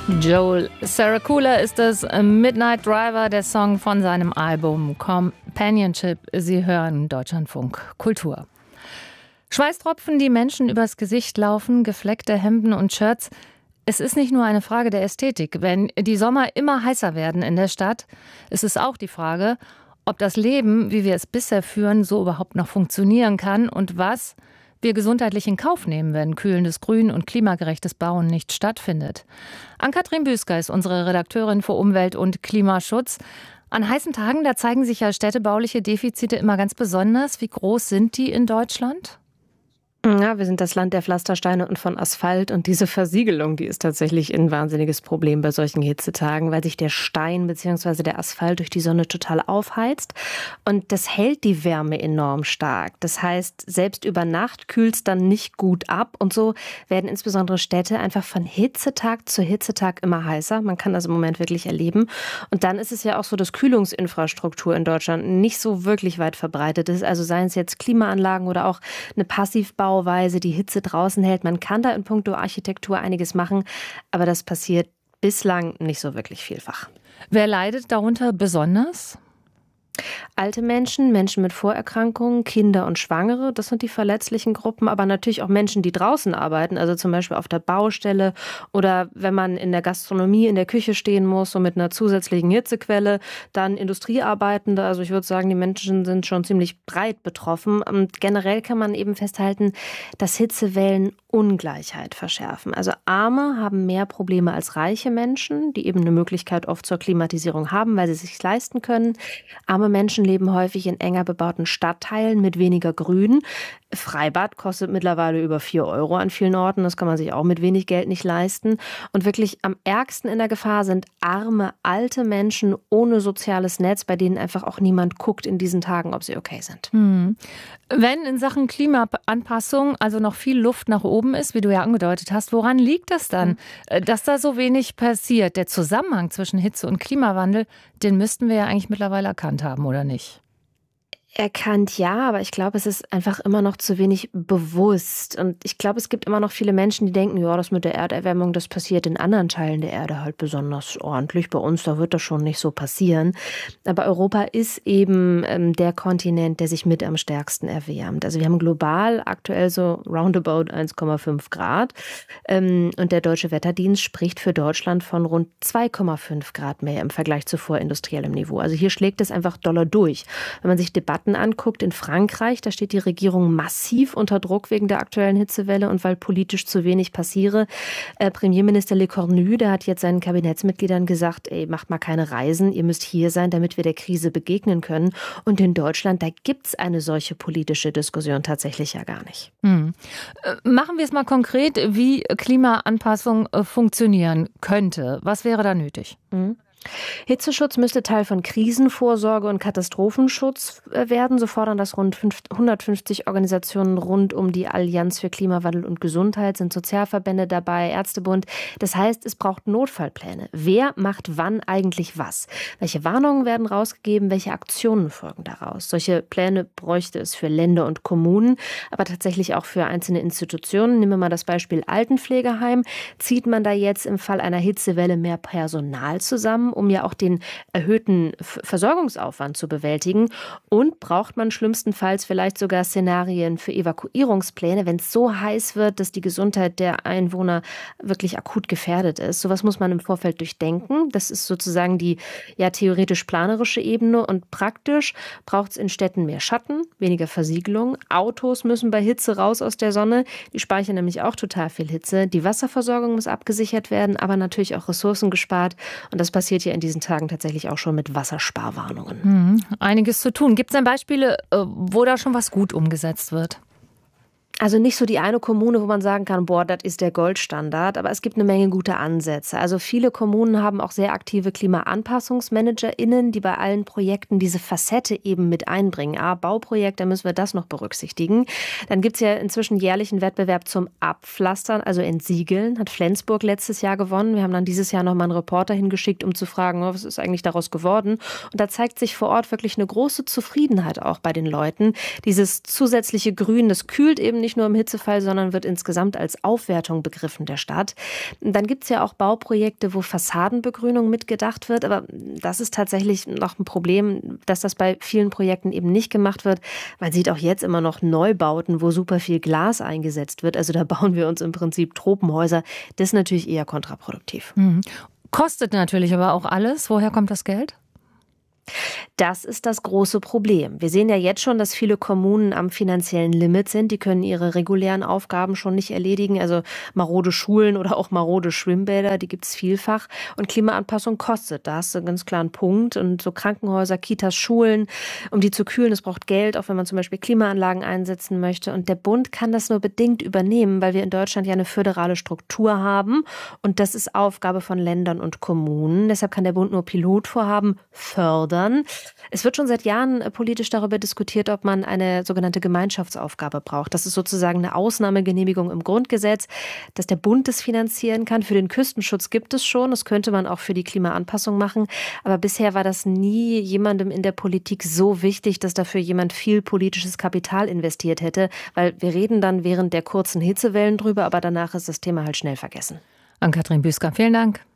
Joel Saracula ist das Midnight Driver, der Song von seinem Album Companionship. Sie hören Deutschlandfunk Kultur. Schweißtropfen, die Menschen übers Gesicht laufen, gefleckte Hemden und Shirts. Es ist nicht nur eine Frage der Ästhetik. Wenn die Sommer immer heißer werden in der Stadt, ist es auch die Frage, ob das Leben, wie wir es bisher führen, so überhaupt noch funktionieren kann und was wir gesundheitlich in Kauf nehmen, wenn kühlendes Grün und klimagerechtes Bauen nicht stattfindet. Ann-Kathrin Büsker ist unsere Redakteurin für Umwelt- und Klimaschutz. An heißen Tagen, da zeigen sich ja städtebauliche Defizite immer ganz besonders. Wie groß sind die in Deutschland? Ja, wir sind das Land der Pflastersteine und von Asphalt. Und diese Versiegelung, die ist tatsächlich ein wahnsinniges Problem bei solchen Hitzetagen, weil sich der Stein bzw. der Asphalt durch die Sonne total aufheizt. Und das hält die Wärme enorm stark. Das heißt, selbst über Nacht kühlt es dann nicht gut ab. Und so werden insbesondere Städte einfach von Hitzetag zu Hitzetag immer heißer. Man kann das im Moment wirklich erleben. Und dann ist es ja auch so, dass Kühlungsinfrastruktur in Deutschland nicht so wirklich weit verbreitet ist. Also seien es jetzt Klimaanlagen oder auch eine Passivbau, die Hitze draußen hält. Man kann da in puncto Architektur einiges machen, aber das passiert bislang nicht so wirklich vielfach. Wer leidet darunter besonders? Alte Menschen, Menschen mit Vorerkrankungen, Kinder und Schwangere, das sind die verletzlichen Gruppen, aber natürlich auch Menschen, die draußen arbeiten, also zum Beispiel auf der Baustelle oder wenn man in der Gastronomie in der Küche stehen muss, so mit einer zusätzlichen Hitzequelle, dann Industriearbeitende, also ich würde sagen, die Menschen sind schon ziemlich breit betroffen. Und generell kann man eben festhalten, dass Hitzewellen Ungleichheit verschärfen. Also Arme haben mehr Probleme als reiche Menschen, die eben eine Möglichkeit oft zur Klimatisierung haben, weil sie es sich leisten können. Arme Menschen leben häufig in enger bebauten Stadtteilen mit weniger Grün. Freibad kostet mittlerweile über 4 Euro an vielen Orten. Das kann man sich auch mit wenig Geld nicht leisten. Und wirklich am ärgsten in der Gefahr sind arme, alte Menschen ohne soziales Netz, bei denen einfach auch niemand guckt in diesen Tagen, ob sie okay sind. Wenn in Sachen Klimaanpassung also noch viel Luft nach oben ist, wie du ja angedeutet hast, woran liegt das dann, dass da so wenig passiert? Der Zusammenhang zwischen Hitze und Klimawandel, den müssten wir ja eigentlich mittlerweile erkannt haben, oder nicht? Erkannt ja, aber ich glaube, es ist einfach immer noch zu wenig bewusst. Und ich glaube, es gibt immer noch viele Menschen, die denken, ja, das mit der Erderwärmung, das passiert in anderen Teilen der Erde halt besonders ordentlich. Bei uns, da wird das schon nicht so passieren. Aber Europa ist eben der Kontinent, der sich mit am stärksten erwärmt. Also wir haben global aktuell so roundabout 1,5 Grad. Und der Deutsche Wetterdienst spricht für Deutschland von rund 2,5 Grad mehr im Vergleich zu vorindustriellem Niveau. Also hier schlägt es einfach doller durch. Wenn man sich Debatten anguckt, in Frankreich, da steht die Regierung massiv unter Druck wegen der aktuellen Hitzewelle und weil politisch zu wenig passiere. Premierminister Le Cornu, der hat jetzt seinen Kabinettsmitgliedern gesagt, ey, macht mal keine Reisen, ihr müsst hier sein, damit wir der Krise begegnen können. Und in Deutschland, da gibt's eine solche politische Diskussion tatsächlich ja gar nicht. Machen wir es mal konkret, wie Klimaanpassung funktionieren könnte. Was wäre da nötig? Hitzeschutz müsste Teil von Krisenvorsorge und Katastrophenschutz werden. So fordern das rund 150 Organisationen rund um die Allianz für Klimawandel und Gesundheit, sind Sozialverbände dabei, Ärztebund. Das heißt, es braucht Notfallpläne. Wer macht wann eigentlich was? Welche Warnungen werden rausgegeben? Welche Aktionen folgen daraus? Solche Pläne bräuchte es für Länder und Kommunen, aber tatsächlich auch für einzelne Institutionen. Nehmen wir mal das Beispiel Altenpflegeheim. Zieht man da jetzt im Fall einer Hitzewelle mehr Personal zusammen, um ja auch den erhöhten Versorgungsaufwand zu bewältigen? Und braucht man schlimmstenfalls vielleicht sogar Szenarien für Evakuierungspläne, wenn es so heiß wird, dass die Gesundheit der Einwohner wirklich akut gefährdet ist? Sowas muss man im Vorfeld durchdenken. Das ist sozusagen die ja theoretisch-planerische Ebene. Und praktisch braucht es in Städten mehr Schatten, weniger Versiegelung. Autos müssen bei Hitze raus aus der Sonne. Die speichern nämlich auch total viel Hitze. Die Wasserversorgung muss abgesichert werden, aber natürlich auch Ressourcen gespart. Und das passiert ja in diesen Tagen tatsächlich auch schon mit Wassersparwarnungen. Einiges zu tun. Gibt es denn Beispiele, wo da schon was gut umgesetzt wird? Also nicht so die eine Kommune, wo man sagen kann, boah, das ist der Goldstandard, aber es gibt eine Menge gute Ansätze. Also viele Kommunen haben auch sehr aktive KlimaanpassungsmanagerInnen, die bei allen Projekten diese Facette eben mit einbringen. Bauprojekt, da müssen wir das noch berücksichtigen. Dann gibt es ja inzwischen jährlich einen Wettbewerb zum Abpflastern, also Entsiegeln. Hat Flensburg letztes Jahr gewonnen. Wir haben dann dieses Jahr nochmal einen Reporter hingeschickt, um zu fragen, was ist eigentlich daraus geworden? Und da zeigt sich vor Ort wirklich eine große Zufriedenheit auch bei den Leuten. Dieses zusätzliche Grün, das kühlt eben nicht nur im Hitzefall, sondern wird insgesamt als Aufwertung begriffen der Stadt. Dann gibt es ja auch Bauprojekte, wo Fassadenbegrünung mitgedacht wird, aber das ist tatsächlich noch ein Problem, dass das bei vielen Projekten eben nicht gemacht wird. Man sieht auch jetzt immer noch Neubauten, wo super viel Glas eingesetzt wird. Also da bauen wir uns im Prinzip Tropenhäuser. Das ist natürlich eher kontraproduktiv. Kostet natürlich aber auch alles. Woher kommt das Geld? Das ist das große Problem. Wir sehen ja jetzt schon, dass viele Kommunen am finanziellen Limit sind. Die können ihre regulären Aufgaben schon nicht erledigen. Also marode Schulen oder auch marode Schwimmbäder, die gibt es vielfach. Und Klimaanpassung kostet. Da hast du einen ganz klaren Punkt. Und so Krankenhäuser, Kitas, Schulen, um die zu kühlen, das braucht Geld, auch wenn man zum Beispiel Klimaanlagen einsetzen möchte. Und der Bund kann das nur bedingt übernehmen, weil wir in Deutschland ja eine föderale Struktur haben. Und das ist Aufgabe von Ländern und Kommunen. Deshalb kann der Bund nur Pilotvorhaben fördern. Es wird schon seit Jahren politisch darüber diskutiert, ob man eine sogenannte Gemeinschaftsaufgabe braucht. Das ist sozusagen eine Ausnahmegenehmigung im Grundgesetz, dass der Bund das finanzieren kann. Für den Küstenschutz gibt es schon. Das könnte man auch für die Klimaanpassung machen. Aber bisher war das nie jemandem in der Politik so wichtig, dass dafür jemand viel politisches Kapital investiert hätte. Weil wir reden dann während der kurzen Hitzewellen drüber, aber danach ist das Thema halt schnell vergessen. Ann-Kathrin Büsker, vielen Dank.